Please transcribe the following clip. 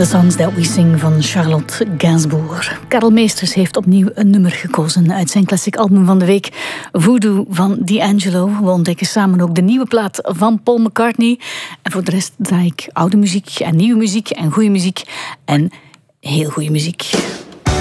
The Songs That We Sing van Charlotte Gainsbourg. Karel Meesters heeft opnieuw een nummer gekozen uit zijn klassiek album van de week, Voodoo van D'Angelo. We ontdekken samen ook de nieuwe plaat van Paul McCartney. En voor de rest draai ik oude muziek en nieuwe muziek en goede muziek en heel goede muziek.